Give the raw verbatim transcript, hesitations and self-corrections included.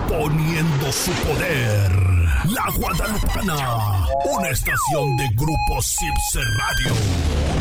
poniendo su poder. La Guadalupana, una estación de Grupo Sipse Radio.